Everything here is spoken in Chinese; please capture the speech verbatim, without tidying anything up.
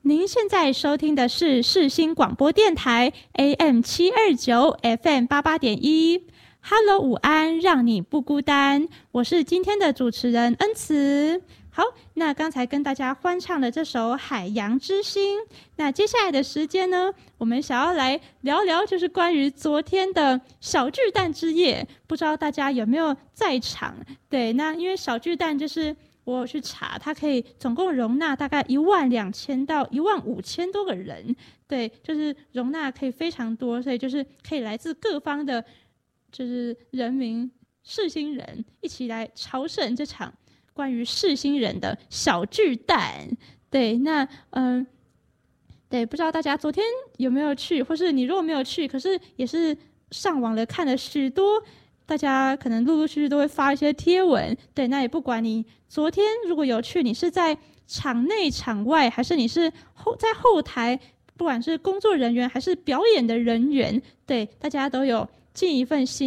您现在收听的是世新广播电台 A M 七二九 F M 八八点一。Hello， 午安，让你不孤单。我是今天的主持人恩慈。好，那刚才跟大家欢唱的这首《海洋之心》，那接下来的时间呢，我们想要来聊聊，就是关于昨天的小巨蛋之夜，不知道大家有没有在场？对，那因为小巨蛋就是我有去查，它可以总共容纳大概一万两千到一万五千多个人，对，就是容纳可以非常多，所以就是可以来自各方的，就是人民世新人一起来朝圣这场关于世新人的小巨蛋。对，那嗯、呃，对，不知道大家昨天有没有去，或是你如果没有去，可是也是上网了看了许多。大家可能陆陆续续都会发一些贴文，对，那也不管你昨天如果有去，你是在场内场外，还是你是后在后台，不管是工作人员还是表演的人员，对，大家都有尽一份心